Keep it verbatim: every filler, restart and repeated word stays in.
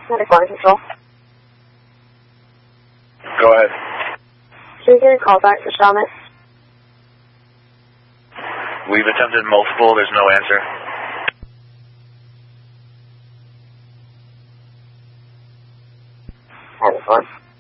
Flight Control. Go ahead. Can you get a call back for Summit? We've attempted multiple. There's no answer. Have fun.